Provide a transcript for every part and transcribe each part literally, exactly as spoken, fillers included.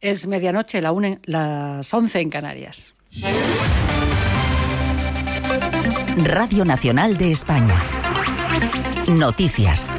Es medianoche, la une, las once en Canarias. Radio Nacional de España. Noticias.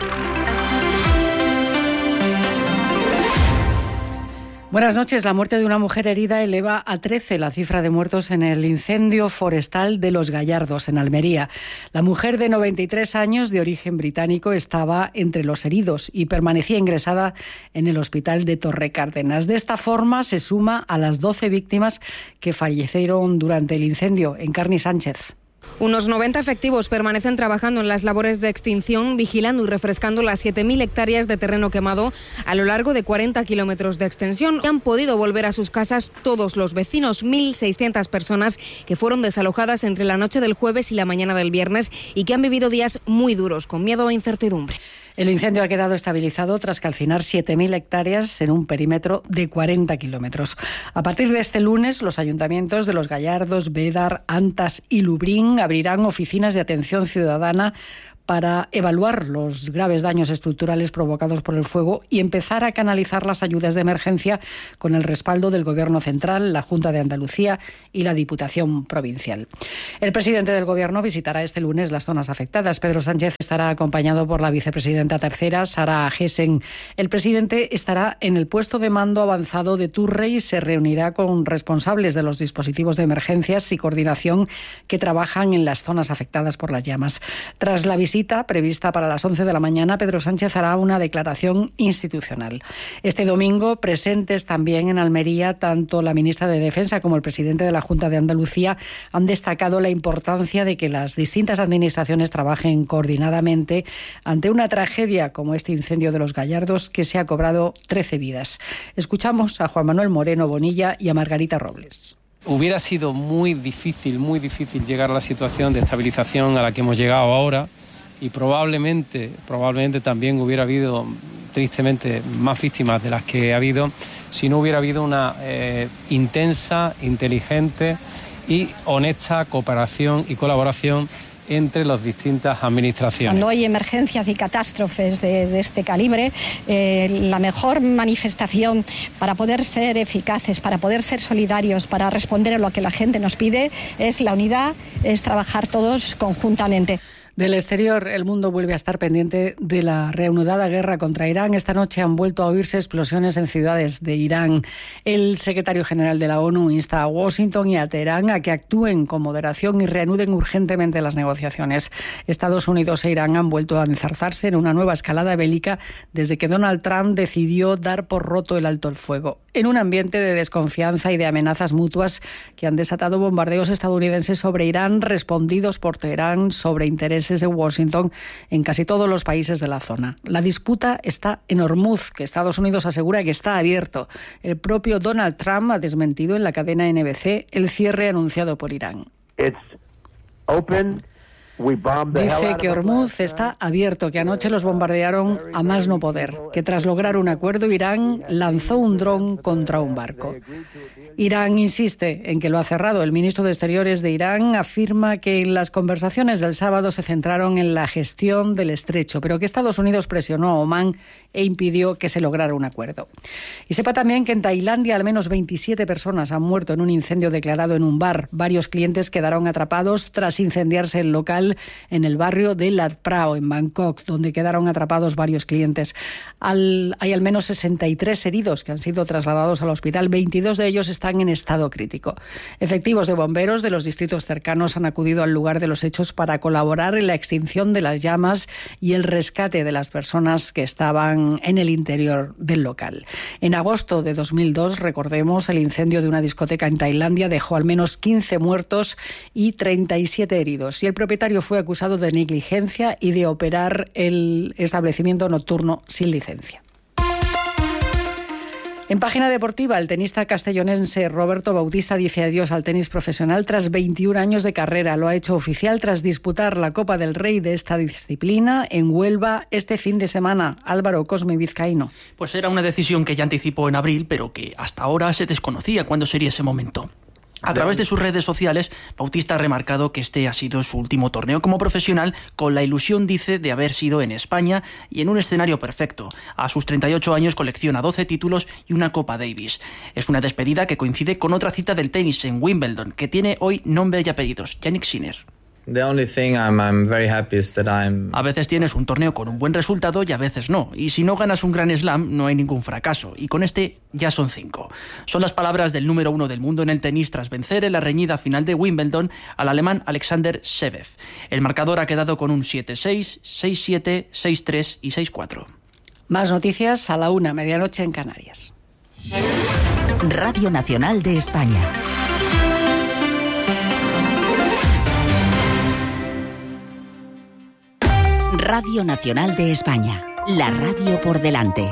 Buenas noches. La muerte de una mujer herida eleva a trece la cifra de muertos en el incendio forestal de Los Gallardos, en Almería. La mujer de noventa y tres años, de origen británico, estaba entre los heridos y permanecía ingresada en el hospital de Torrecárdenas. De esta forma se suma a las doce víctimas que fallecieron durante el incendio. Encarni Sánchez. Unos noventa efectivos permanecen trabajando en las labores de extinción, vigilando y refrescando las siete mil hectáreas de terreno quemado a lo largo de cuarenta kilómetros de extensión. Han podido volver a sus casas todos los vecinos, mil seiscientas personas que fueron desalojadas entre la noche del jueves y la mañana del viernes y que han vivido días muy duros, con miedo e incertidumbre. El incendio ha quedado estabilizado tras calcinar siete mil hectáreas en un perímetro de cuarenta kilómetros. A partir de este lunes, los ayuntamientos de Los Gallardos, Bédar, Antas y Lubrín abrirán oficinas de atención ciudadana para evaluar los graves daños estructurales provocados por el fuego y empezar a canalizar las ayudas de emergencia con el respaldo del Gobierno central, la Junta de Andalucía y la Diputación provincial. El presidente del Gobierno visitará este lunes las zonas afectadas. Pedro Sánchez estará acompañado por la vicepresidenta tercera, Sara Agesen. El presidente estará en el puesto de mando avanzado de Turre y se reunirá con responsables de los dispositivos de emergencias y coordinación que trabajan en las zonas afectadas por las llamas. Tras la visita prevista para las once de la mañana, Pedro Sánchez hará una declaración institucional. Este domingo, presentes también en Almería, tanto la ministra de Defensa como el presidente de la Junta de Andalucía han destacado la importancia de que las distintas administraciones trabajen coordinadamente ante una tragedia como este incendio de Los Gallardos que se ha cobrado trece vidas. Escuchamos a Juan Manuel Moreno Bonilla y a Margarita Robles. Hubiera sido muy difícil, muy difícil llegar a la situación de estabilización a la que hemos llegado ahora. Y probablemente, probablemente también hubiera habido, tristemente, más víctimas de las que ha habido si no hubiera habido una eh, intensa, inteligente y honesta cooperación y colaboración entre las distintas administraciones. Cuando hay emergencias y catástrofes de, de este calibre, eh, la mejor manifestación para poder ser eficaces, para poder ser solidarios, para responder a lo que la gente nos pide, es la unidad, es trabajar todos conjuntamente. Del exterior, el mundo vuelve a estar pendiente de la reanudada guerra contra Irán. Esta noche han vuelto a oírse explosiones en ciudades de Irán. El secretario general de la ONU insta a Washington y a Teherán a que actúen con moderación y reanuden urgentemente las negociaciones. Estados Unidos e Irán han vuelto a enzarzarse en una nueva escalada bélica desde que Donald Trump decidió dar por roto el alto el fuego, en un ambiente de desconfianza y de amenazas mutuas que han desatado bombardeos estadounidenses sobre Irán, respondidos por Teherán sobre intereses de Washington en casi todos los países de la zona. La disputa está en Hormuz, que Estados Unidos asegura que está abierto. El propio Donald Trump ha desmentido en la cadena N B C el cierre anunciado por Irán. It's open. Dice que Hormuz está abierto, que anoche los bombardearon a más no poder, que tras lograr un acuerdo Irán lanzó un dron contra un barco. Irán insiste en que lo ha cerrado. El ministro de Exteriores de Irán afirma que las conversaciones del sábado se centraron en la gestión del estrecho, pero que Estados Unidos presionó a Omán e impidió que se lograra un acuerdo. Y sepa también que en Tailandia al menos veintisiete personas han muerto en un incendio declarado en un bar. Varios clientes quedaron atrapados tras incendiarse el local en el barrio de Lat Phrao, en Bangkok, donde quedaron atrapados varios clientes. Al, hay al menos sesenta y tres heridos que han sido trasladados al hospital. veintidós de ellos están en estado crítico. Efectivos de bomberos de los distritos cercanos han acudido al lugar de los hechos para colaborar en la extinción de las llamas y el rescate de las personas que estaban en el interior del local. En agosto de dos mil dos, recordemos, el incendio de una discoteca en Tailandia dejó al menos quince muertos y treinta y siete heridos. Y el propietario fue acusado de negligencia y de operar el establecimiento nocturno sin licencia. En página deportiva, el tenista castellonense Roberto Bautista dice adiós al tenis profesional tras veintiún años de carrera. Lo ha hecho oficial tras disputar la Copa del Rey de esta disciplina en Huelva este fin de semana. Álvaro Cosme Vizcaíno. Pues era una decisión que ya anticipó en abril, pero que hasta ahora se desconocía cuándo sería ese momento. A través de sus redes sociales, Bautista ha remarcado que este ha sido su último torneo como profesional, con la ilusión, dice, de haber sido en España y en un escenario perfecto. A sus treinta y ocho años colecciona doce títulos y una Copa Davis. Es una despedida que coincide con otra cita del tenis en Wimbledon, que tiene hoy nombre y apellidos: Jannik Sinner. The only thing I'm, I'm very happy is that I'm... A veces tienes un torneo con un buen resultado y a veces no. Y si no ganas un Grand Slam, no hay ningún fracaso. Y con este ya son cinco. Son las palabras del número uno del mundo en el tenis tras vencer en la reñida final de Wimbledon al alemán Alexander Zverev. El marcador ha quedado con un siete seis, seis siete, seis tres y seis cuatro. Más noticias a la una, medianoche en Canarias. Radio Nacional de España. Radio Nacional de España, la radio por delante.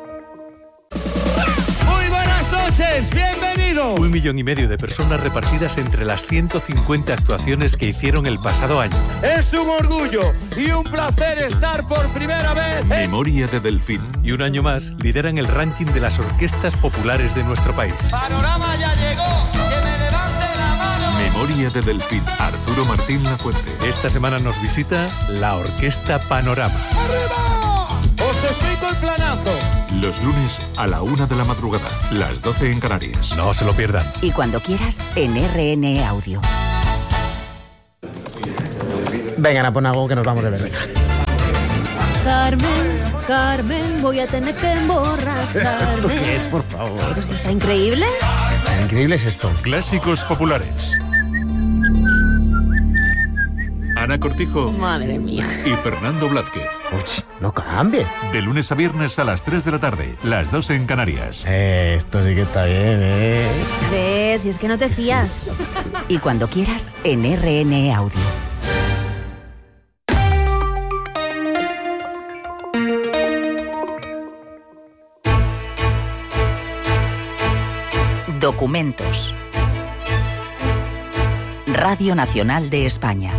Muy buenas noches, bienvenidos. Un millón y medio de personas repartidas entre las ciento cincuenta actuaciones que hicieron el pasado año. Es un orgullo y un placer estar por primera vez. Memoria de Delfín. Y un año más lideran el ranking de las orquestas populares de nuestro país. Panorama ya llegó, que me levante la mano. Memoria de Delfín, Arturo Martín Lafuente. Esta semana nos visita la Orquesta Panorama. ¡Arriba! Os explico el planazo. Los lunes a la una de la madrugada, las doce en Canarias. No se lo pierdan. Y cuando quieras, en R N E Audio. Vengan a poner algo que nos vamos de ver. Carmen, Carmen, voy a tener que emborracharme. ¿Esto qué es, por favor? Pues está increíble. Increíble es esto. Clásicos populares. Ana Cortijo. Madre mía. Y Fernando Blázquez. Uch, no cambie. De lunes a viernes a las tres de la tarde, las dos en Canarias. Eh, esto sí que está bien, ¿eh? ¿Ves? Y es que no te fías. Y cuando quieras, en R N E Audio. Documentos. Radio Nacional de España.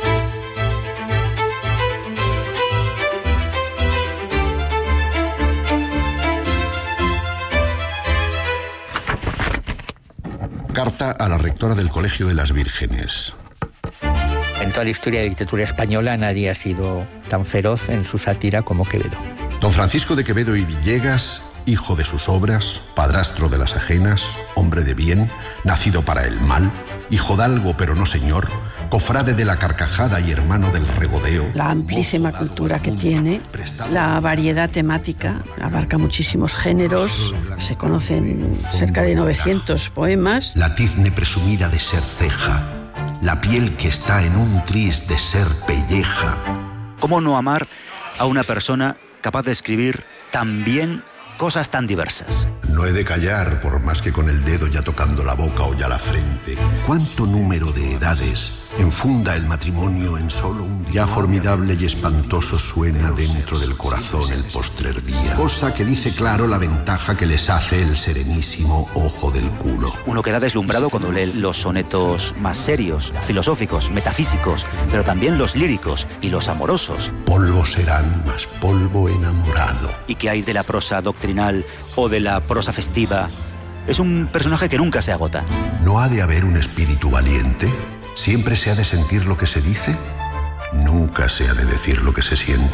Carta a la rectora del Colegio de las Vírgenes. En toda la historia de la literatura española nadie ha sido tan feroz en su sátira como Quevedo. Don Francisco de Quevedo y Villegas, hijo de sus obras, padrastro de las ajenas, hombre de bien, nacido para el mal, hijodalgo pero no señor, cofrade de la carcajada y hermano del regodeo. La amplísima cultura que tiene, la variedad temática, abarca muchísimos géneros, se conocen cerca de novecientos poemas. La tizne presumida de ser ceja, la piel que está en un tris de ser pelleja. ¿Cómo no amar a una persona capaz de escribir tan bien cosas tan diversas? No he de callar, por más que con el dedo ya tocando la boca o ya la frente. ¿Cuánto número de edades enfunda el matrimonio en solo un día? Ya formidable y espantoso suena dentro del corazón el postrer día. Cosa que dice claro la ventaja que les hace el serenísimo ojo del culo. Uno queda deslumbrado cuando lee los sonetos más serios, filosóficos, metafísicos, pero también los líricos y los amorosos. Polvo serán, más polvo enamorado. ¿Y qué hay de la prosa doctrinal o de la prosa festiva? Es un personaje que nunca se agota. ¿No ha de haber un espíritu valiente? ¿Siempre se ha de sentir lo que se dice? ¿Nunca se ha de decir lo que se siente?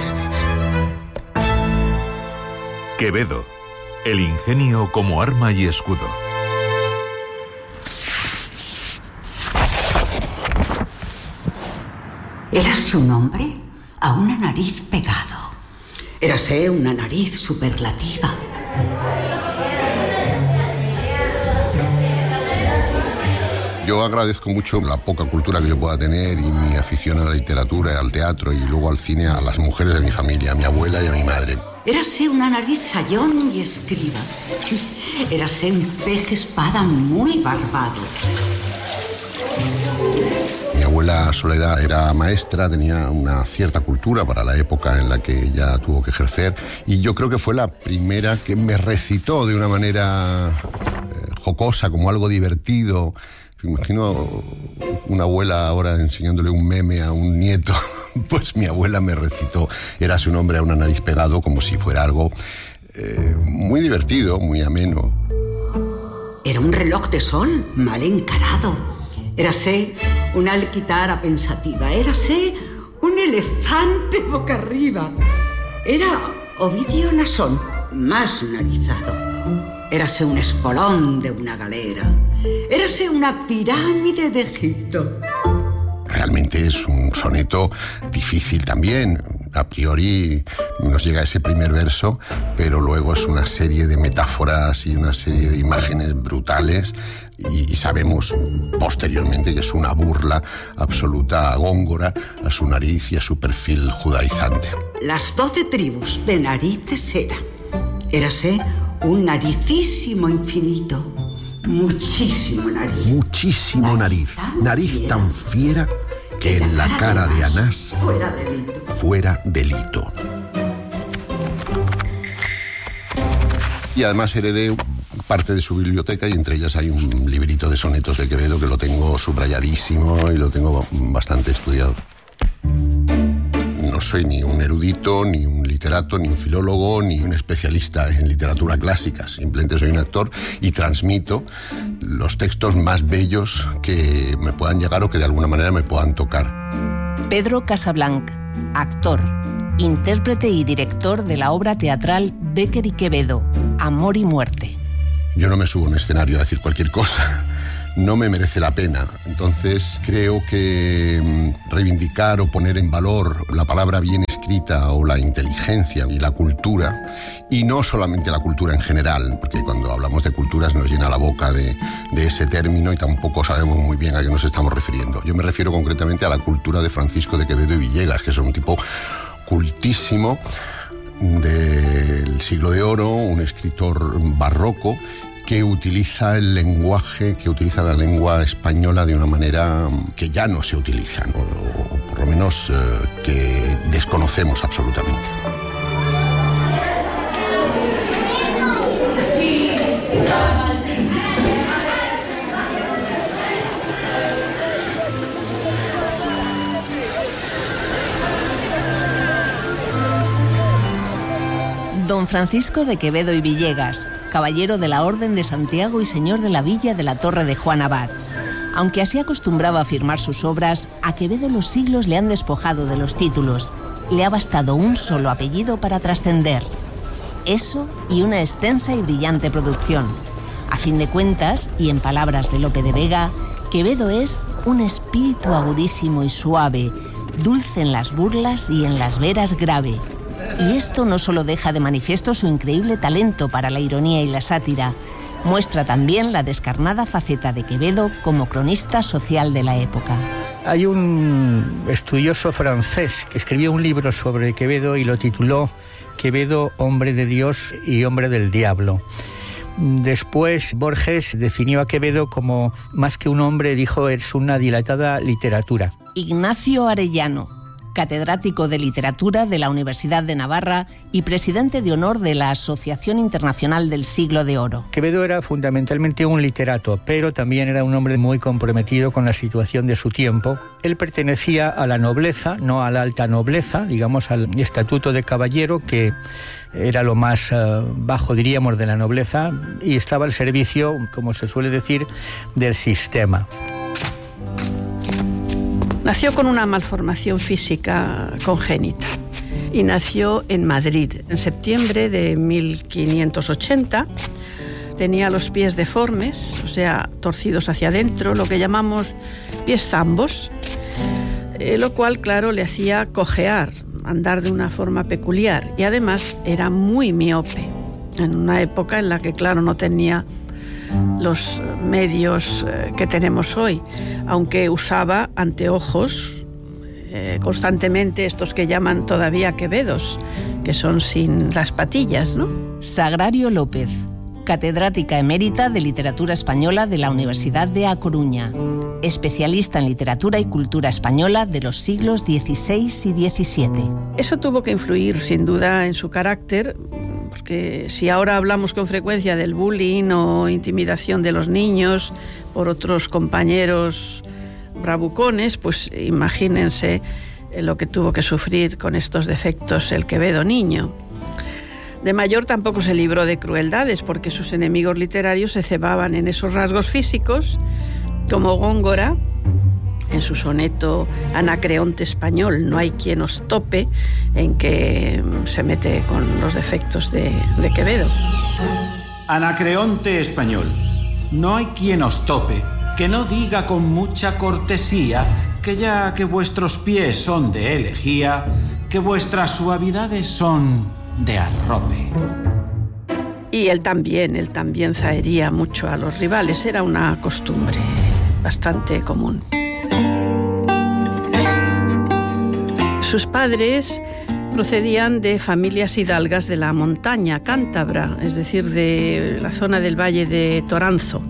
Quevedo, el ingenio como arma y escudo. Érase un hombre a una nariz pegado. Érase una nariz superlativa. Yo agradezco mucho la poca cultura que yo pueda tener y mi afición a la literatura, al teatro y luego al cine a las mujeres de mi familia, a mi abuela y a mi madre. Érase una nariz sayón y escriba. Érase un pez espada muy barbado. Mi abuela Soledad era maestra, tenía una cierta cultura para la época en la que ella tuvo que ejercer y yo creo que fue la primera que me recitó de una manera eh, jocosa, como algo divertido. Me imagino una abuela ahora enseñándole un meme a un nieto. Pues mi abuela me recitó Érase un hombre a una nariz pegado como si fuera algo eh, muy divertido, muy ameno. Era un reloj de sol mal encarado. Érase una alquitara pensativa. Érase un elefante boca arriba. Era Ovidio Nasón, más narizado. Érase un espolón de una galera. Érase una pirámide de Egipto. Realmente es un soneto difícil también. A priori nos llega ese primer verso, pero luego es una serie de metáforas y una serie de imágenes brutales y, y sabemos posteriormente que es una burla absoluta a Góngora, a su nariz y a su perfil judaizante. Las doce tribus de narices era. Érase un naricísimo infinito. Muchísimo nariz. Muchísimo nariz. Nariz tan fiera que en la cara de Anás fuera delito. Fuera delito. Y además heredé parte de su biblioteca y entre ellas hay un librito de sonetos de Quevedo que lo tengo subrayadísimo y lo tengo bastante estudiado. No soy ni un erudito, ni un literato, ni un filólogo, ni un especialista en literatura clásica. Simplemente soy un actor y transmito los textos más bellos que me puedan llegar o que de alguna manera me puedan tocar. Pedro Casablanc, actor, intérprete y director de la obra teatral Bécquer y Quevedo, Amor y Muerte. Yo no me subo a un escenario a decir cualquier cosa. No me merece la pena. Entonces creo que reivindicar o poner en valor la palabra bien escrita o la inteligencia y la cultura, y no solamente la cultura en general, porque cuando hablamos de culturas nos llena la boca de, de ese término y tampoco sabemos muy bien a qué nos estamos refiriendo. Yo me refiero concretamente a la cultura de Francisco de Quevedo y Villegas, que es un tipo cultísimo del siglo de oro, un escritor barroco que utiliza el lenguaje, que utiliza la lengua española de una manera que ya no se utiliza, ¿no? O, o por lo menos eh, que desconocemos absolutamente. Don Francisco de Quevedo y Villegas, caballero de la Orden de Santiago y señor de la Villa de la Torre de Juan Abad. Aunque así acostumbraba a firmar sus obras, a Quevedo los siglos le han despojado de los títulos. Le ha bastado un solo apellido para trascender. Eso y una extensa y brillante producción. A fin de cuentas, y en palabras de Lope de Vega, Quevedo es un espíritu agudísimo y suave, dulce en las burlas y en las veras grave. Y esto no solo deja de manifiesto su increíble talento para la ironía y la sátira, muestra también la descarnada faceta de Quevedo como cronista social de la época. Hay un estudioso francés que escribió un libro sobre Quevedo y lo tituló Quevedo, hombre de Dios y hombre del diablo. Después Borges definió a Quevedo como, más que un hombre, dijo, es una dilatada literatura. Ignacio Arellano, catedrático de Literatura de la Universidad de Navarra y presidente de honor de la Asociación Internacional del Siglo de Oro. Quevedo era fundamentalmente un literato, pero también era un hombre muy comprometido con la situación de su tiempo. Él pertenecía a la nobleza, no a la alta nobleza, digamos al estatuto de caballero, que era lo más uh, bajo, diríamos, de la nobleza, y estaba al servicio, como se suele decir, del sistema. Nació con una malformación física congénita y nació en Madrid en septiembre de mil quinientos ochenta. Tenía los pies deformes, o sea, torcidos hacia adentro, lo que llamamos pies zambos, eh, lo cual, claro, le hacía cojear, andar de una forma peculiar, y además era muy miope, en una época en la que, claro, no tenía los medios eh, que tenemos hoy, aunque usaba anteojos eh, constantemente, estos que llaman todavía Quevedos, que son sin las patillas, ¿no? Sagrario López, catedrática emérita de Literatura Española de la Universidad de A Coruña, especialista en literatura y cultura española de los siglos dieciséis y diecisiete. Eso tuvo que influir, sin duda, en su carácter, porque si ahora hablamos con frecuencia del bullying o intimidación de los niños por otros compañeros bravucones, pues imagínense lo que tuvo que sufrir con estos defectos el Quevedo niño. De mayor tampoco se libró de crueldades, porque sus enemigos literarios se cebaban en esos rasgos físicos, como Góngora, en su soneto Anacreonte español, no hay quien os tope, en que se mete con los defectos de, de Quevedo. Anacreonte español, no hay quien os tope, que no diga con mucha cortesía, que ya que vuestros pies son de elegía, que vuestras suavidades son de arrope. Y él también, él también zahería mucho a los rivales, era una costumbre bastante común. Sus padres procedían de familias hidalgas de la montaña cántabra, es decir, de la zona del valle de Toranzo.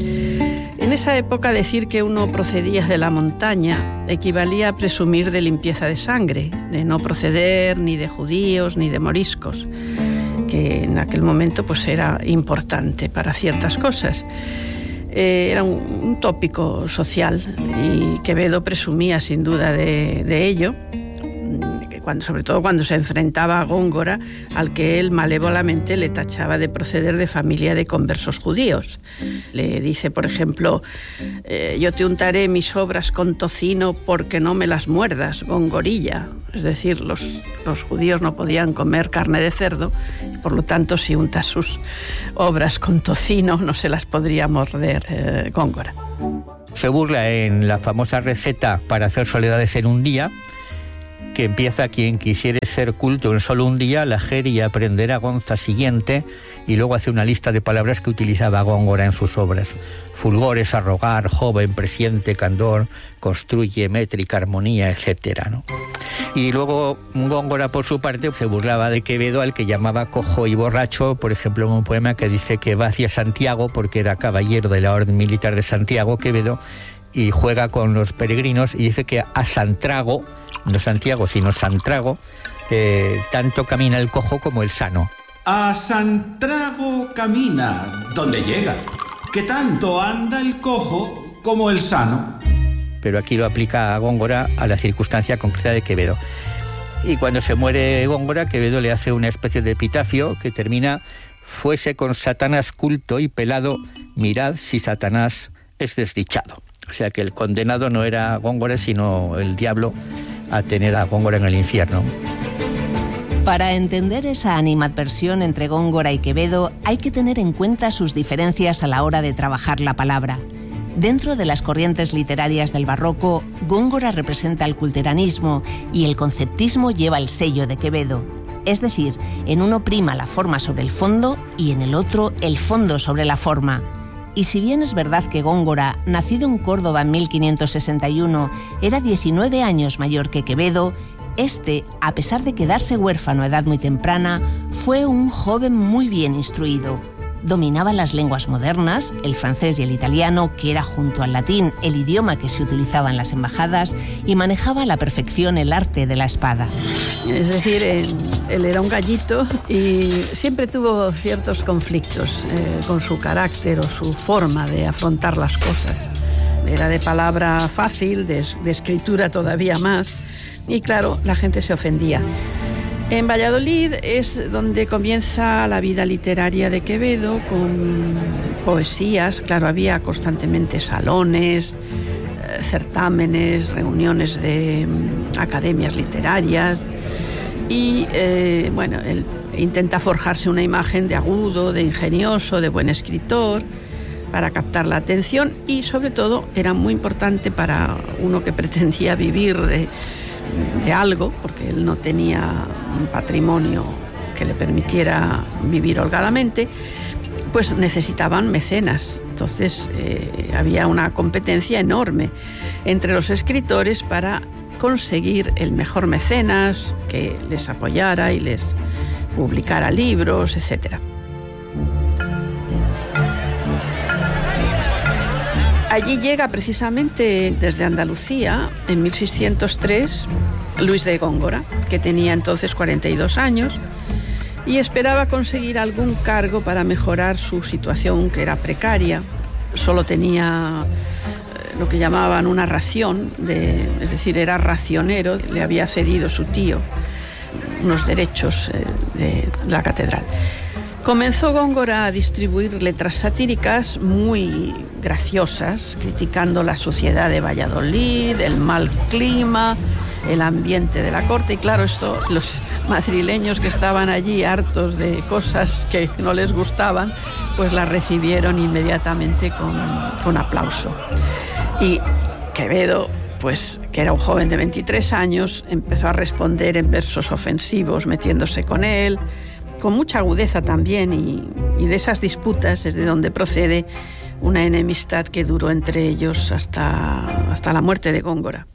En esa época decir que uno procedía de la montaña equivalía a presumir de limpieza de sangre, de no proceder ni de judíos ni de moriscos, que en aquel momento pues era importante para ciertas cosas. Eh, era un, un tópico social y Quevedo presumía sin duda de, de ello. Cuando, sobre todo cuando se enfrentaba a Góngora, al que él malévolamente le tachaba de proceder de familia de conversos judíos. Le dice, por ejemplo, eh, yo te untaré mis obras con tocino porque no me las muerdas, Góngorilla. Es decir, los, los judíos no podían comer carne de cerdo, y por lo tanto, si untas sus obras con tocino, no se las podría morder eh, Góngora. Se burla en la famosa receta para hacer soledades en un día, que empieza: quien quisiere ser culto en solo un día, lajer y aprenderá Gonza siguiente, y luego hace una lista de palabras que utilizaba Góngora en sus obras. Fulgores, arrogar, joven, presciente, candor, construye, métrica, armonía, etcétera, ¿no? Y luego Góngora, por su parte, se burlaba de Quevedo, al que llamaba cojo y borracho, por ejemplo, en un poema que dice que va hacia Santiago, porque era caballero de la Orden Militar de Santiago, Quevedo, y juega con los peregrinos, y dice que a Santrago, no Santiago, sino Santrago, eh, tanto camina el cojo como el sano. A Santrago camina, donde llega, que tanto anda el cojo como el sano. Pero aquí lo aplica a Góngora a la circunstancia concreta de Quevedo. Y cuando se muere Góngora, Quevedo le hace una especie de epitafio que termina: fuese con Satanás culto y pelado, mirad si Satanás es desdichado. O sea que el condenado no era Góngora, sino el diablo, a tener a Góngora en el infierno. Para entender esa animadversión entre Góngora y Quevedo, hay que tener en cuenta sus diferencias a la hora de trabajar la palabra. Dentro de las corrientes literarias del barroco, Góngora representa el culteranismo y el conceptismo lleva el sello de Quevedo. Es decir, en uno prima la forma sobre el fondo y en el otro el fondo sobre la forma. Y si bien es verdad que Góngora, nacido en Córdoba en mil quinientos sesenta y uno, era diecinueve años mayor que Quevedo, este, a pesar de quedarse huérfano a edad muy temprana, fue un joven muy bien instruido. Dominaba las lenguas modernas, el francés y el italiano, que era junto al latín el idioma que se utilizaba en las embajadas, y manejaba a la perfección el arte de la espada. Es decir, él, él era un gallito y siempre tuvo ciertos conflictos eh, con su carácter o su forma de afrontar las cosas. Era de palabra fácil, de, de escritura todavía más, y claro, la gente se ofendía. En Valladolid es donde comienza la vida literaria de Quevedo, con poesías. Claro, había constantemente salones, eh, certámenes, reuniones de um, academias literarias. Y, eh, bueno, él intenta forjarse una imagen de agudo, de ingenioso, de buen escritor, para captar la atención. Y, sobre todo, era muy importante para uno que pretendía vivir de... de algo, porque él no tenía un patrimonio que le permitiera vivir holgadamente, pues necesitaban mecenas. Entonces eh, había una competencia enorme entre los escritores para conseguir el mejor mecenas que les apoyara y les publicara libros, etcétera. Allí llega precisamente desde Andalucía, en mil seiscientos tres, Luis de Góngora, que tenía entonces cuarenta y dos años, y esperaba conseguir algún cargo para mejorar su situación, que era precaria. Solo tenía lo que llamaban una ración, de, es decir, era racionero, le había cedido su tío unos derechos eh, de la catedral. Comenzó Góngora a distribuir letras satíricas muy graciosas, criticando la suciedad de Valladolid, el mal clima, el ambiente de la corte. Y claro, esto los madrileños que estaban allí hartos de cosas que no les gustaban, pues las recibieron inmediatamente con, con aplauso. Y Quevedo, pues que era un joven de veintitrés años, empezó a responder en versos ofensivos, metiéndose con él, con mucha agudeza también, y, y de esas disputas es de donde procede una enemistad que duró entre ellos hasta, hasta la muerte de Góngora.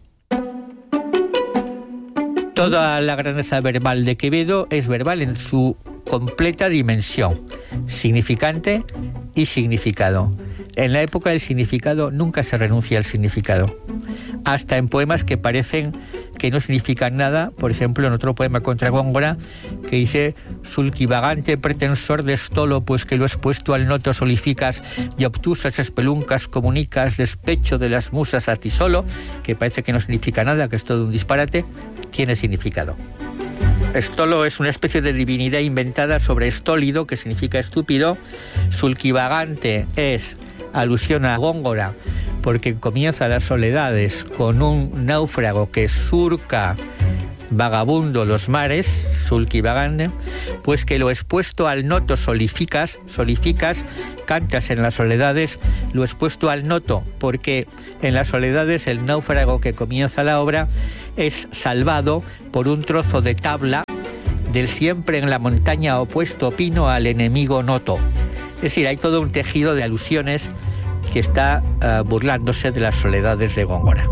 Toda la grandeza verbal de Quevedo es verbal en su completa dimensión, significante y significado. En la época del significado nunca se renuncia al significado, hasta en poemas que parecen que no significan nada. Por ejemplo, en otro poema contra Góngora, que dice: sulquivagante pretensor de estolo, pues que lo expuesto al noto solificas y obtusas espeluncas comunicas, despecho de las musas a ti solo, que parece que no significa nada, que es todo un disparate, tiene significado. Estolo es una especie de divinidad inventada sobre estólido, que significa estúpido. Sulquivagante es alusión a Góngora, porque comienza las soledades con un náufrago que surca vagabundo los mares, sulquivagante, pues que lo expuesto al noto solificas, solificas, cantas en las soledades, lo expuesto al noto, porque en las soledades el náufrago que comienza la obra es salvado por un trozo de tabla del siempre en la montaña opuesto pino al enemigo noto. Es decir, hay todo un tejido de alusiones que está uh, burlándose de las soledades de Góngora.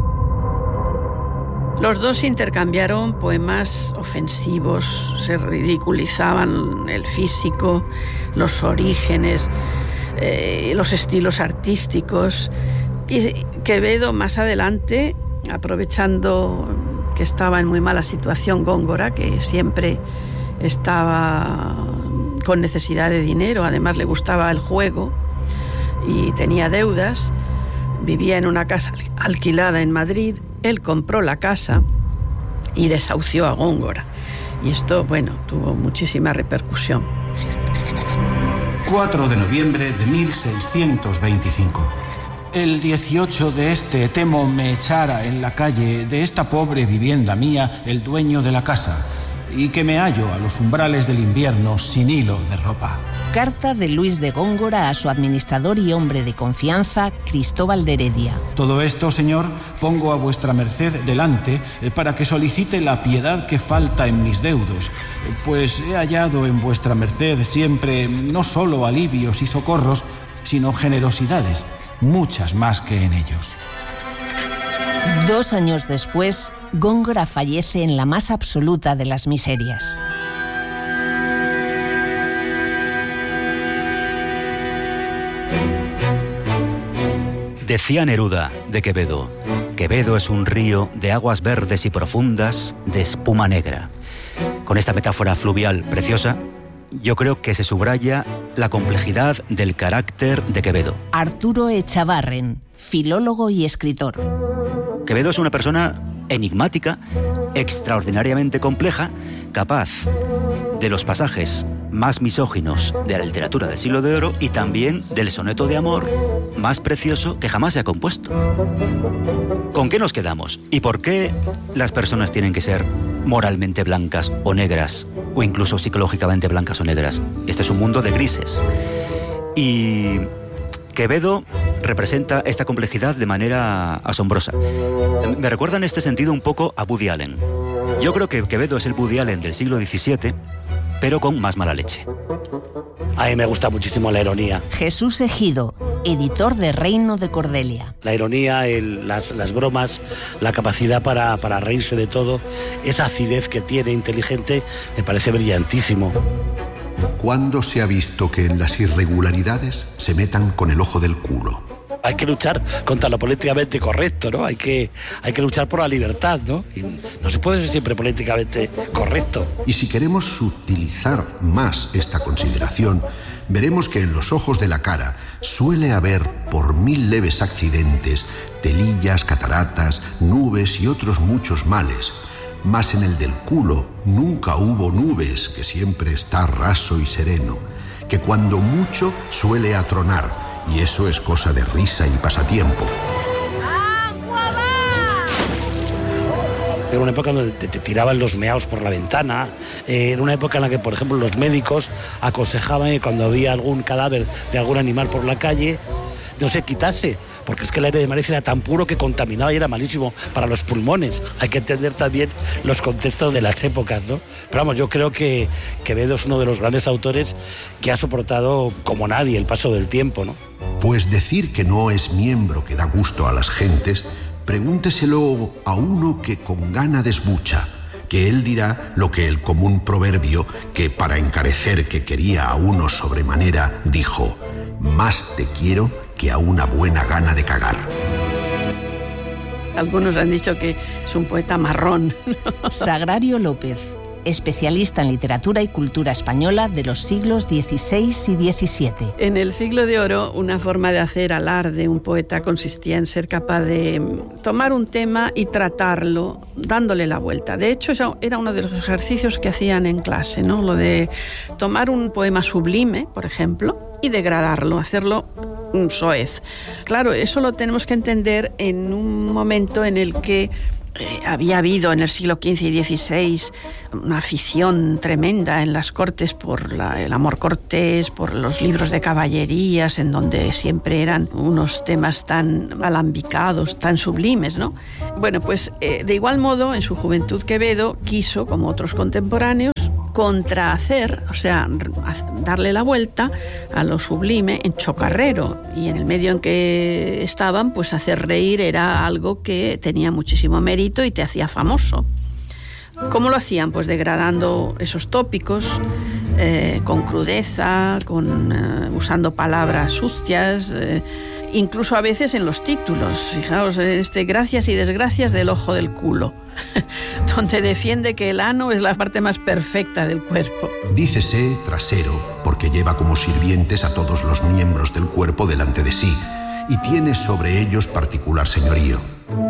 Los dos intercambiaron poemas ofensivos, se ridiculizaban el físico, los orígenes, eh, los estilos artísticos. Y Quevedo, más adelante, aprovechando que estaba en muy mala situación Góngora, que siempre estaba con necesidad de dinero, además le gustaba el juego y tenía deudas, vivía en una casa alquilada en Madrid. Él compró la casa y desahució a Góngora. Y esto, bueno, tuvo muchísima repercusión. cuatro de noviembre de mil seiscientos veinticinco. El dieciocho de este temo me echara en la calle de esta pobre vivienda mía el dueño de la casa, y que me hallo a los umbrales del invierno sin hilo de ropa. Carta de Luis de Góngora a su administrador y hombre de confianza, Cristóbal de Heredia. Todo esto, señor, pongo a vuestra merced delante para que solicite la piedad que falta en mis deudos, pues he hallado en vuestra merced siempre no solo alivios y socorros, sino generosidades, muchas más que en ellos. Dos años después, Góngora fallece en la más absoluta de las miserias. Decía Neruda de Quevedo: Quevedo es un río de aguas verdes y profundas, de espuma negra. Con esta metáfora fluvial preciosa, yo creo que se subraya la complejidad del carácter de Quevedo. Arturo Echavarren, filólogo y escritor. Quevedo es una persona enigmática, extraordinariamente compleja, capaz de los pasajes más misóginos de la literatura del siglo de oro y también del soneto de amor más precioso que jamás se ha compuesto. ¿Con qué nos quedamos? ¿Y por qué las personas tienen que ser moralmente blancas o negras, o incluso psicológicamente blancas o negras? Este es un mundo de grises. Y Quevedo representa esta complejidad de manera asombrosa. Me recuerda en este sentido un poco a Woody Allen. Yo creo que Quevedo es el Woody Allen del siglo diecisiete, pero con más mala leche. A mí me gusta muchísimo la ironía. Jesús Ejido, editor de Reino de Cordelia. La ironía, el, las, las bromas, la capacidad para, para reírse de todo, esa acidez que tiene, inteligente, me parece brillantísimo. ¿Cuándo se ha visto que en las irregularidades se metan con el ojo del culo? Hay que luchar contra lo políticamente correcto, ¿no? Hay que, hay que luchar por la libertad, ¿no? Y no se puede ser siempre políticamente correcto. Y si queremos sutilizar más esta consideración, veremos que en los ojos de la cara suele haber, por mil leves accidentes, telillas, cataratas, nubes y otros muchos males, mas en el del culo nunca hubo nubes, que siempre está raso y sereno, que cuando mucho suele atronar, y eso es cosa de risa y pasatiempo. Era una época donde te, te tiraban los meaos por la ventana, eh, era una época en la que, por ejemplo, los médicos aconsejaban que cuando había algún cadáver de algún animal por la calle, no se quitase, porque es que el aire de Madrid era tan puro que contaminaba y era malísimo para los pulmones. Hay que entender también los contextos de las épocas, ¿no? Pero vamos, yo creo que Quevedo es uno de los grandes autores que ha soportado como nadie el paso del tiempo, ¿no? Pues decir que no es miembro que da gusto a las gentes, pregúnteselo a uno que con gana desbucha, que él dirá lo que el común proverbio, que para encarecer que quería a uno sobremanera, dijo: más te quiero que a una buena gana de cagar. Algunos han dicho que es un poeta marrón. Sagrario López, especialista en literatura y cultura española de los siglos dieciséis y diecisiete. En el siglo de oro, una forma de hacer alarde un poeta consistía en ser capaz de tomar un tema y tratarlo dándole la vuelta. De hecho, eso era uno de los ejercicios que hacían en clase, ¿no? Lo de tomar un poema sublime, por ejemplo, y degradarlo, hacerlo un soez. Claro, eso lo tenemos que entender en un momento en el que Eh, había habido en el siglo quince y dieciséis una afición tremenda en las cortes por la, el amor cortés, por los libros de caballerías, en donde siempre eran unos temas tan alambicados, tan sublimes, ¿no? Bueno, pues eh, de igual modo, en su juventud Quevedo quiso, como otros contemporáneos, contrahacer, o sea, darle la vuelta a lo sublime en chocarrero, y en el medio en que estaban, pues hacer reír era algo que tenía muchísimo mérito y te hacía famoso. ¿Cómo lo hacían? Pues degradando esos tópicos, eh, con crudeza, con, eh, usando palabras sucias, eh, incluso a veces en los títulos. Fijaos, este, gracias y desgracias del ojo del culo, donde defiende que el ano es la parte más perfecta del cuerpo. Dícese trasero, porque lleva como sirvientes a todos los miembros del cuerpo delante de sí, y tiene sobre ellos particular señorío.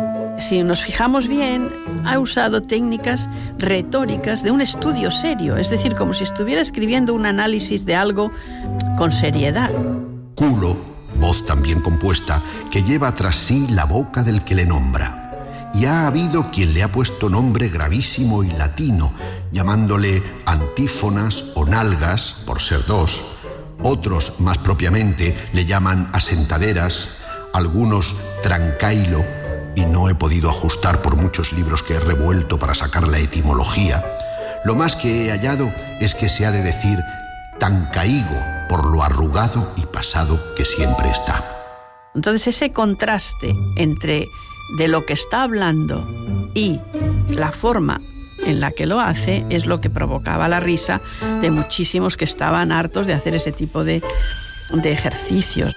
Si nos fijamos bien, ha usado técnicas retóricas de un estudio serio, es decir, como si estuviera escribiendo un análisis de algo con seriedad. Culo, voz también compuesta, que lleva tras sí la boca del que le nombra. Y ha habido quien le ha puesto nombre gravísimo y latino, llamándole antífonas o nalgas, por ser dos. Otros, más propiamente, le llaman asentaderas, algunos trancailo, y no he podido ajustar por muchos libros que he revuelto para sacar la etimología. Lo más que he hallado es que se ha de decir tancaigo, por lo arrugado y pasado que siempre está. Entonces ese contraste entre de lo que está hablando y la forma en la que lo hace es lo que provocaba la risa de muchísimos que estaban hartos de hacer ese tipo de, de ejercicios.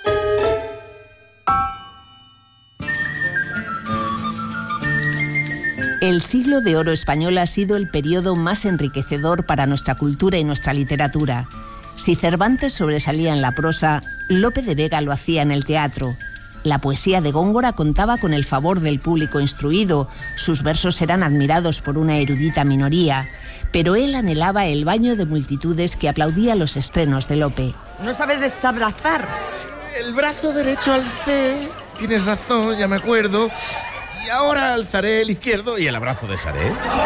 El siglo de oro español ha sido el periodo más enriquecedor para nuestra cultura y nuestra literatura. Si Cervantes sobresalía en la prosa, Lope de Vega lo hacía en el teatro. La poesía de Góngora contaba con el favor del público instruido, sus versos eran admirados por una erudita minoría, pero él anhelaba el baño de multitudes que aplaudía los estrenos de Lope. No sabes desabrazar. El brazo derecho alcé, tienes razón, ya me acuerdo. Y ahora alzaré el izquierdo y el abrazo de Saré.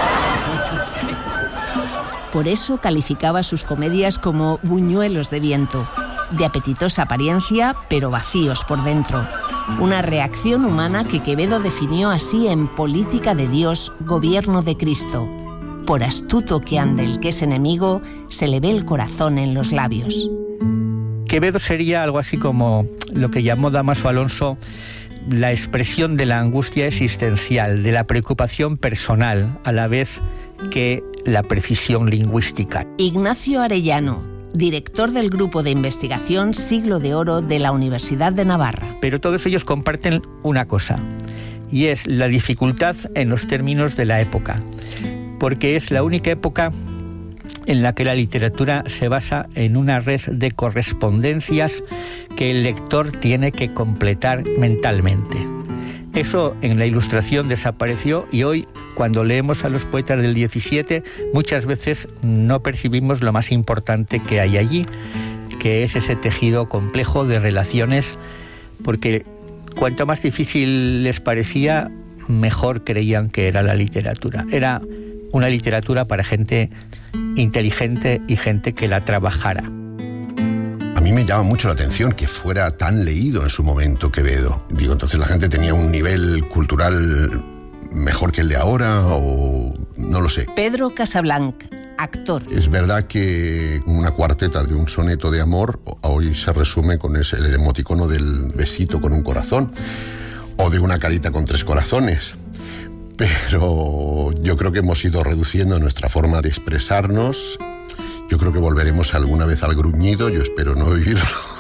Por eso calificaba sus comedias como buñuelos de viento, de apetitosa apariencia, pero vacíos por dentro. Una reacción humana que Quevedo definió así en Política de Dios, Gobierno de Cristo. Por astuto que ande el que es enemigo, se le ve el corazón en los labios. Quevedo sería algo así como lo que llamó Dámaso Alonso la expresión de la angustia existencial, de la preocupación personal, a la vez que la precisión lingüística. Ignacio Arellano, director del Grupo de Investigación Siglo de Oro de la Universidad de Navarra. Pero todos ellos comparten una cosa, y es la dificultad en los términos de la época, porque es la única época en la que la literatura se basa en una red de correspondencias que el lector tiene que completar mentalmente. Eso en la Ilustración desapareció y hoy, cuando leemos a los poetas del diecisiete, muchas veces no percibimos lo más importante que hay allí, que es ese tejido complejo de relaciones, porque cuanto más difícil les parecía, mejor creían que era la literatura. Era una literatura para gente inteligente y gente que la trabajara. A mí me llama mucho la atención que fuera tan leído en su momento Quevedo. Digo, entonces la gente tenía un nivel cultural mejor que el de ahora o no lo sé. Pedro Casablanc, actor. Es verdad que una cuarteta de un soneto de amor hoy se resume con ese, el emoticono del besito con un corazón o de una carita con tres corazones. Pero yo creo que hemos ido reduciendo nuestra forma de expresarnos. Yo creo que volveremos alguna vez al gruñido, yo espero no vivirlo.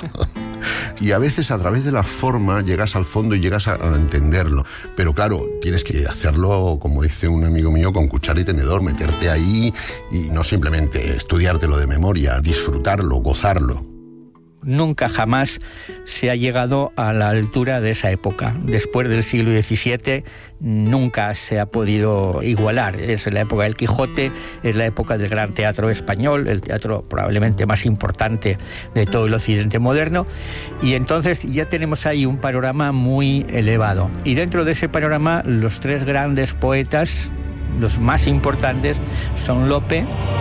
Y a veces a través de la forma llegas al fondo y llegas a, a entenderlo. Pero claro, tienes que hacerlo, como dice un amigo mío, con cuchara y tenedor, meterte ahí y no simplemente estudiártelo de memoria, disfrutarlo, gozarlo. Nunca jamás se ha llegado a la altura de esa época. Después del siglo diecisiete nunca se ha podido igualar. Es la época del Quijote, es la época del gran teatro español, el teatro probablemente más importante de todo el occidente moderno, y entonces ya tenemos ahí un panorama muy elevado. Y dentro de ese panorama los tres grandes poetas, los más importantes, son Lope.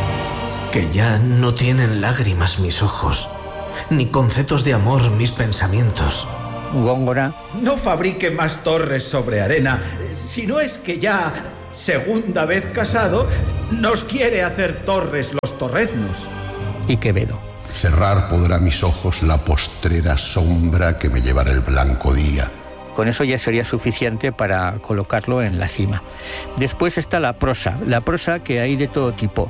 Que ya no tienen lágrimas mis ojos, ni conceptos de amor mis pensamientos. Góngora. No fabrique más torres sobre arena, si no es que ya, segunda vez casado, nos quiere hacer torres los torreznos. Y Quevedo. Cerrar podrá mis ojos la postrera sombra que me llevará el blanco día. Con eso ya sería suficiente para colocarlo en la cima. Después está la prosa, la prosa que hay de todo tipo.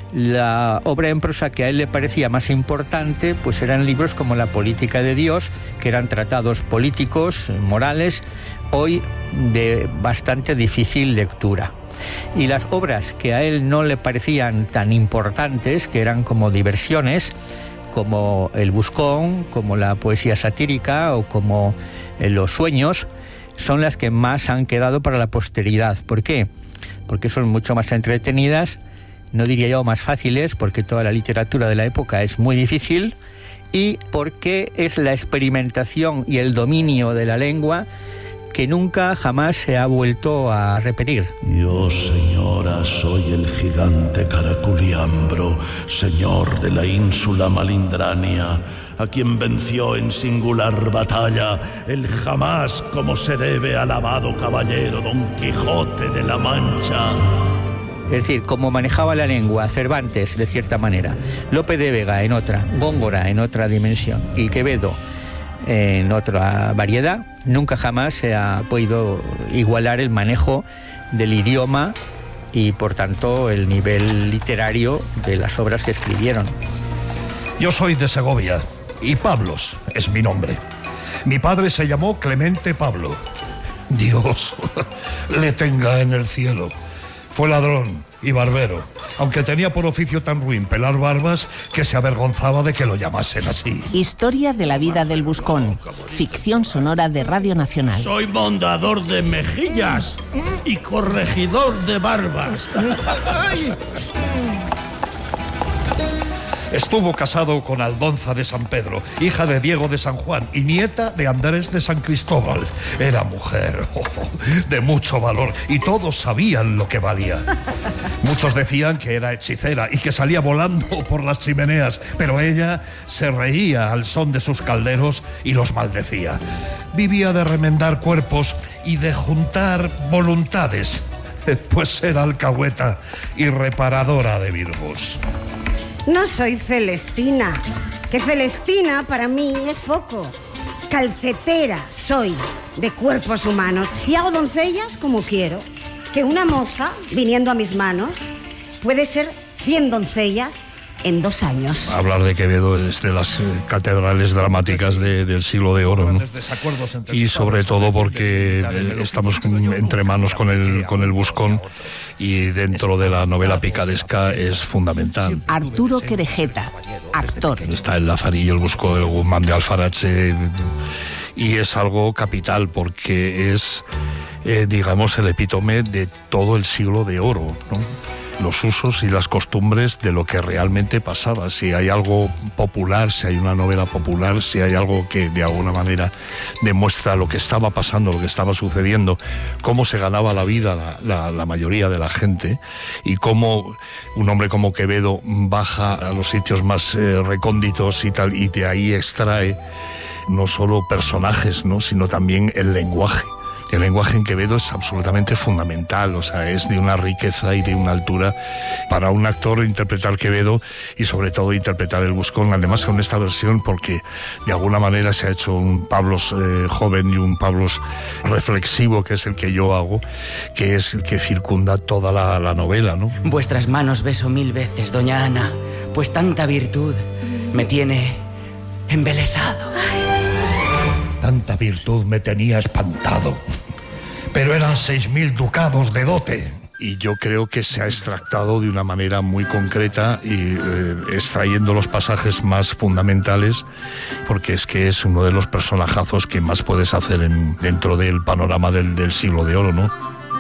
La obra en prosa que a él le parecía más importante pues eran libros como La política de Dios, que eran tratados políticos, morales, hoy de bastante difícil lectura. Y las obras que a él no le parecían tan importantes, que eran como diversiones, como El Buscón, como la poesía satírica o como Los sueños, son las que más han quedado para la posteridad. ¿Por qué? Porque son mucho más entretenidas, no diría yo más fáciles, porque toda la literatura de la época es muy difícil, y porque es la experimentación y el dominio de la lengua que nunca jamás se ha vuelto a repetir. Yo, señora, soy el gigante Caraculiambro, señor de la ínsula Malindrania, a quien venció en singular batalla el jamás como se debe alabado caballero Don Quijote de la Mancha. Es decir, como manejaba la lengua Cervantes de cierta manera, Lope de Vega en otra, Góngora en otra dimensión y Quevedo en otra variedad, nunca jamás se ha podido igualar el manejo del idioma y por tanto el nivel literario de las obras que escribieron. Yo soy de Segovia y Pablos es mi nombre. Mi padre se llamó Clemente Pablo. Dios le tenga en el cielo. Fue ladrón y barbero, aunque tenía por oficio tan ruin pelar barbas que se avergonzaba de que lo llamasen así. Historia de la vida del Buscón, ficción sonora de Radio Nacional. Soy mondador de mejillas y corregidor de barbas. Estuvo casado con Aldonza de San Pedro, hija de Diego de San Juan y nieta de Andrés de San Cristóbal. Era mujer oh, de mucho valor y todos sabían lo que valía. Muchos decían que era hechicera y que salía volando por las chimeneas, pero ella se reía al son de sus calderos y los maldecía. Vivía de remendar cuerpos y de juntar voluntades, pues era alcahueta y reparadora de virgus. No soy Celestina, que Celestina para mí es poco. Calcetera soy de cuerpos humanos y hago doncellas como quiero. Que una moza, viniendo a mis manos, puede ser cien doncellas en dos años. Hablar de Quevedo es de las catedrales dramáticas de, del siglo de oro, ¿no? Y sobre todo porque estamos entre manos con el, con el Buscón y dentro de la novela picaresca es fundamental. Arturo Querejeta, actor. Está el Lazarillo, el Buscón, el Guzmán de Alfarache y es algo capital porque es, eh, digamos, el epítome de todo el siglo de oro, ¿no? Los usos y las costumbres de lo que realmente pasaba. Si hay algo popular, si hay una novela popular, si hay algo que de alguna manera demuestra lo que estaba pasando, lo que estaba sucediendo, cómo se ganaba la vida la, la, la mayoría de la gente y cómo un hombre como Quevedo baja a los sitios más eh, recónditos y tal, y de ahí extrae no solo personajes, ¿no?, sino también el lenguaje. El lenguaje en Quevedo es absolutamente fundamental, o sea, es de una riqueza y de una altura para un actor interpretar Quevedo y sobre todo interpretar el Buscón, además con esta versión porque de alguna manera se ha hecho un Pablos eh, joven y un Pablos reflexivo, que es el que yo hago, que es el que circunda toda la, la novela, ¿no? Vuestras manos beso mil veces, doña Ana, pues tanta virtud me tiene embelesado. Tanta virtud me tenía espantado, pero eran seis mil ducados de dote. Y yo creo que se ha extractado de una manera muy concreta y eh, extrayendo los pasajes más fundamentales, porque es que es uno de los personajazos que más puedes hacer en, dentro del panorama del, del siglo de oro, ¿no?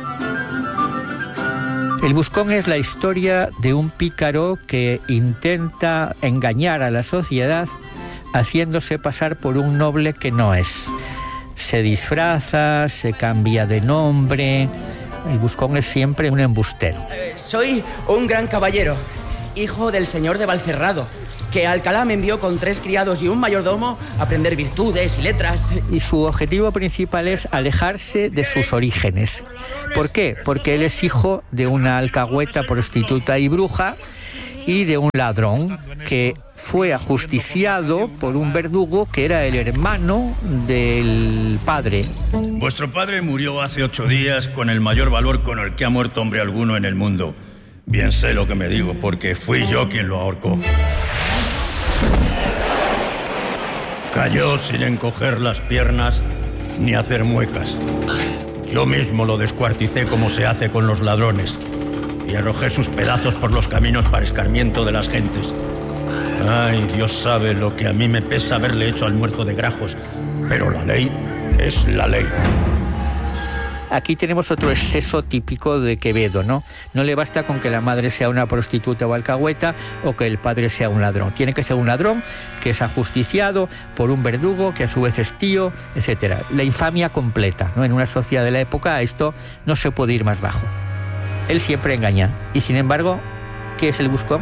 El Buscón es la historia de un pícaro que intenta engañar a la sociedad haciéndose pasar por un noble que no es. Se disfraza, se cambia de nombre. El Buscón es siempre un embustero. Eh, soy un gran caballero, hijo del señor de Valcerrado, que Alcalá me envió con tres criados y un mayordomo a aprender virtudes y letras. Y su objetivo principal es alejarse de sus orígenes. ¿Por qué? Porque él es hijo de una alcahueta, prostituta y bruja, y de un ladrón que fue ajusticiado por un verdugo que era el hermano del padre. Vuestro padre murió hace ocho días con el mayor valor con el que ha muerto hombre alguno en el mundo. Bien sé lo que me digo, porque fui yo quien lo ahorcó. Cayó sin encoger las piernas ni hacer muecas. Yo mismo lo descuarticé como se hace con los ladrones y arrojé sus pedazos por los caminos para escarmiento de las gentes. Ay, Dios sabe lo que a mí me pesa haberle hecho almuerzo de grajos, pero la ley es la ley. Aquí tenemos otro exceso típico de Quevedo, ¿no? No le basta con que la madre sea una prostituta o alcahueta o que el padre sea un ladrón. Tiene que ser un ladrón que es ajusticiado por un verdugo que a su vez es tío, etcétera. La infamia completa, ¿no? En una sociedad de la época esto no se puede ir más bajo. Él siempre engaña. Y sin embargo, ¿qué es el Buscón?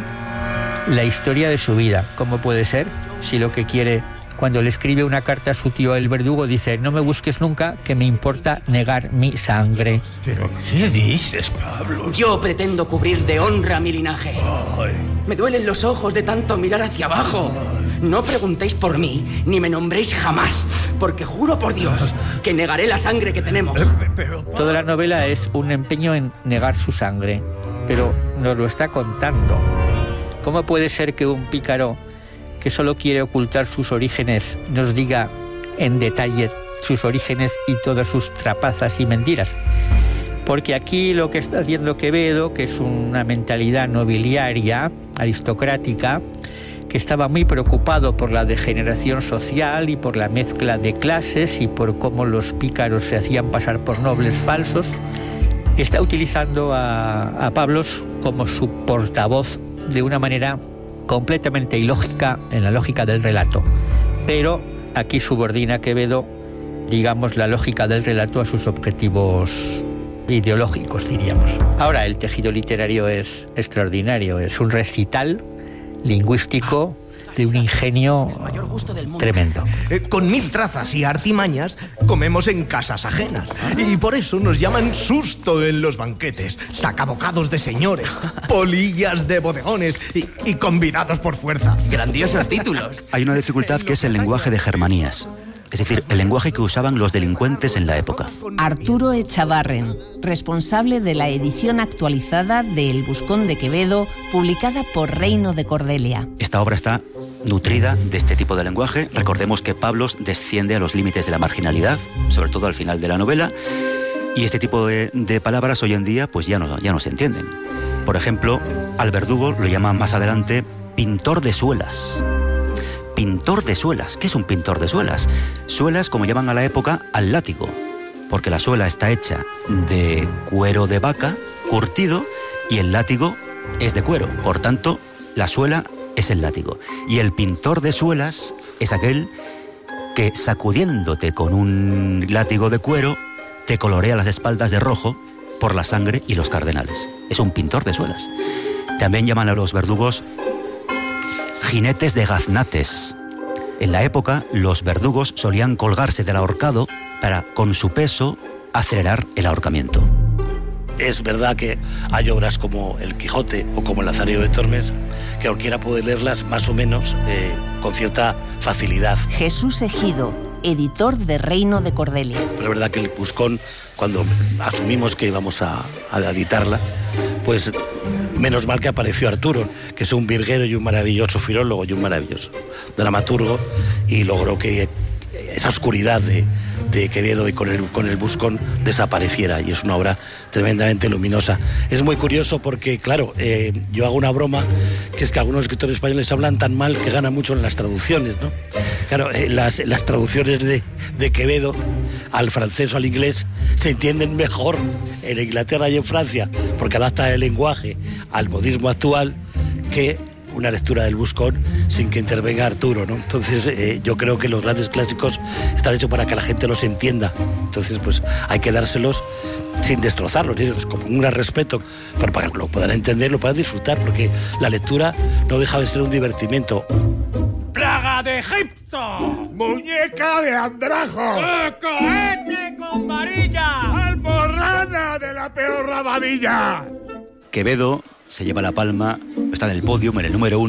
La historia de su vida. ¿Cómo puede ser? Si lo que quiere, cuando le escribe una carta a su tío el verdugo, dice: no me busques nunca, que me importa negar mi sangre. ¿Pero qué dices, Pablo? Yo pretendo cubrir de honra mi linaje. Ay. Me duelen los ojos de tanto mirar hacia abajo. No preguntéis por mí, ni me nombréis jamás, porque juro por Dios que negaré la sangre que tenemos. Toda la novela es un empeño en negar su sangre, pero nos lo está contando. ¿Cómo puede ser que un pícaro que solo quiere ocultar sus orígenes nos diga en detalle sus orígenes y todas sus trapazas y mentiras? Porque aquí lo que está haciendo Quevedo, que es una mentalidad nobiliaria, aristocrática, que estaba muy preocupado por la degeneración social y por la mezcla de clases y por cómo los pícaros se hacían pasar por nobles falsos, está utilizando a, a Pablos como su portavoz de una manera completamente ilógica en la lógica del relato. Pero aquí subordina Quevedo, digamos, la lógica del relato a sus objetivos ideológicos, diríamos. Ahora, el tejido literario es extraordinario, es un recital lingüístico de un ingenio tremendo. Eh, con mil trazas y artimañas comemos en casas ajenas. Y por eso nos llaman susto en los banquetes, sacabocados de señores, polillas de bodegones y, y convidados por fuerza. Grandiosos títulos. Hay una dificultad que es el lenguaje de germanías. Es decir, el lenguaje que usaban los delincuentes en la época. Arturo Echavarren, responsable de la edición actualizada de El Buscón de Quevedo, publicada por Reino de Cordelia. Esta obra está nutrida de este tipo de lenguaje. Recordemos que Pablos desciende a los límites de la marginalidad, sobre todo al final de la novela, y este tipo de, de palabras hoy en día pues ya no, ya no se entienden. Por ejemplo, al verdugo lo llaman más adelante pintor de suelas. pintor de suelas. ¿Qué es un pintor de suelas? Suelas, como llaman a la época, al látigo, porque la suela está hecha de cuero de vaca curtido y el látigo es de cuero. Por tanto, la suela es el látigo. Y el pintor de suelas es aquel que, sacudiéndote con un látigo de cuero, te colorea las espaldas de rojo por la sangre y los cardenales. Es un pintor de suelas. También llaman a los verdugos jinetes de gaznates. En la época, los verdugos solían colgarse del ahorcado para, con su peso, acelerar el ahorcamiento. Es verdad que hay obras como El Quijote o como El Lazarillo de Tormes que cualquiera puede leerlas más o menos eh, con cierta facilidad. Jesús Ejido, editor de Reino de Cordelia. Pero es verdad que el Buscón, cuando asumimos que íbamos a, a editarla, pues menos mal que apareció Arturo, que es un virguero y un maravilloso filólogo y un maravilloso dramaturgo, y logró que esa oscuridad de, de Quevedo y con el, con el Buscón desapareciera, y es una obra tremendamente luminosa. Es muy curioso porque, claro, eh, yo hago una broma, que es que algunos escritores españoles hablan tan mal que ganan mucho en las traducciones, ¿no? Claro, eh, las, las traducciones de, de Quevedo al francés o al inglés se entienden mejor en Inglaterra y en Francia, porque adapta el lenguaje al modismo actual, que una lectura del Buscón sin que intervenga Arturo, ¿no? Entonces eh, yo creo que los grandes clásicos están hechos para que la gente los entienda. Entonces pues hay que dárselos sin destrozarlos, ¿sí? Con un gran respeto, pero para que lo puedan entender, lo puedan disfrutar, porque la lectura no deja de ser un divertimento. ¡Plaga de Egipto! ¡Muñeca de andrajo! ¡Cohete con varilla! ¡Almorrana de la peor rabadilla! Quevedo se lleva la palma, está en el podio, en el número uno.